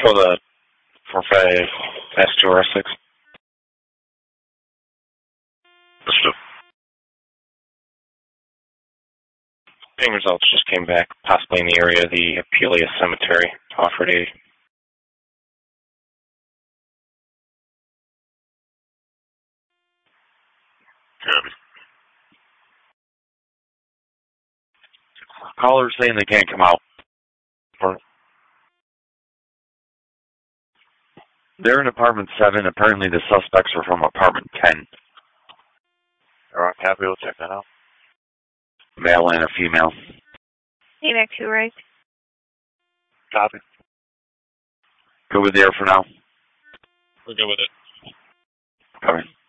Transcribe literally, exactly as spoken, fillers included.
For the four five S two R six. Ping results just came back, possibly in the area of the Apelia Cemetery, offered eighty. Copy. Callers saying they can't come out. Or they're in apartment seven. Apparently the suspects are from apartment ten. All right, copy. We'll check that out. Male and a female. A MAC two, right? Copy. Go with the air for now. We're good with it. All right.